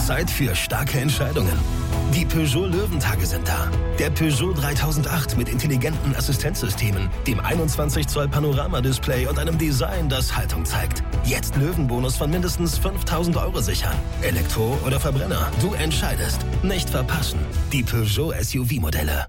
Zeit für starke Entscheidungen. Die Peugeot Löwentage sind da. Der Peugeot 3008 mit intelligenten Assistenzsystemen, dem 21 Zoll Panoramadisplay und einem Design, das Haltung zeigt. Jetzt Löwenbonus von mindestens 5.000 € sichern. Elektro oder Verbrenner, du entscheidest. Nicht verpassen. Die Peugeot SUV-Modelle.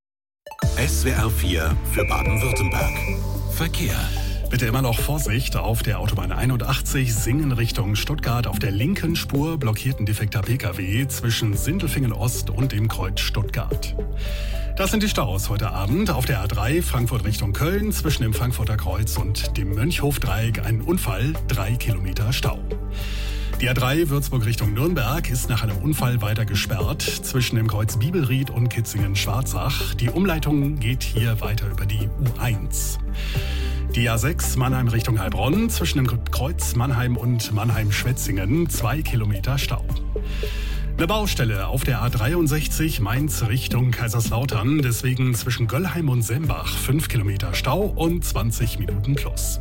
SWR 4 für Baden-Württemberg. Verkehr. Bitte immer noch Vorsicht auf der Autobahn 81 Singen Richtung Stuttgart. Auf der linken Spur blockiert ein defekter Pkw zwischen Sindelfingen Ost und dem Kreuz Stuttgart. Das sind die Staus heute Abend. Auf der A3 Frankfurt Richtung Köln zwischen dem Frankfurter Kreuz und dem Mönchhofdreieck ein Unfall, 3 Kilometer Stau. Die A3 Würzburg Richtung Nürnberg ist nach einem Unfall weiter gesperrt zwischen dem Kreuz Bibelried und Kitzingen-Schwarzach. Die Umleitung geht hier weiter über die U1. Die A6 Mannheim Richtung Heilbronn zwischen dem Kreuz Mannheim und Mannheim-Schwetzingen 2 Kilometer Stau. Eine Baustelle auf der A63 Mainz Richtung Kaiserslautern, deswegen zwischen Göllheim und Sembach 5 Kilometer Stau und 20 Minuten plus.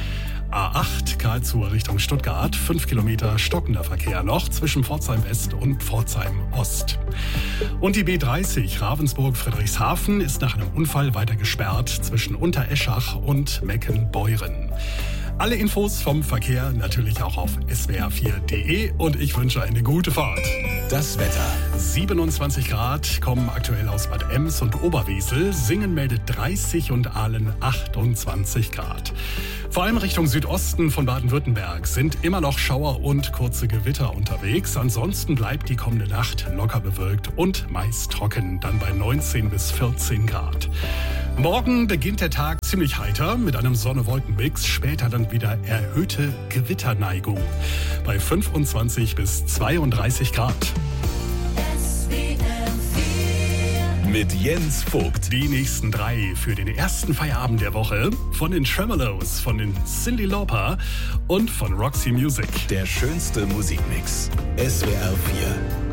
A8 Karlsruhe Richtung Stuttgart, 5 Kilometer stockender Verkehr noch zwischen Pforzheim West und Pforzheim Ost. Und die B30 Ravensburg-Friedrichshafen ist nach einem Unfall weiter gesperrt zwischen Untereschach und Meckenbeuren. Alle Infos vom Verkehr natürlich auch auf swr4.de und ich wünsche eine gute Fahrt. Das Wetter. 27 Grad kommen aktuell aus Bad Ems und Oberwesel. Singen meldet 30 und Aalen 28 Grad. Vor allem Richtung Südosten von Baden-Württemberg sind immer noch Schauer und kurze Gewitter unterwegs. Ansonsten bleibt die kommende Nacht locker bewölkt und meist trocken, dann bei 19 bis 14 Grad. Morgen beginnt der Tag ziemlich heiter mit einem Sonne-Wolken-Mix, später dann wieder erhöhte Gewitterneigung bei 25 bis 32 Grad. Mit Jens Vogt. Die nächsten 3 für den ersten Feierabend der Woche von den Tremeloes, von den Cyndi Lauper und von Roxy Music. Der schönste Musikmix. SWR 4.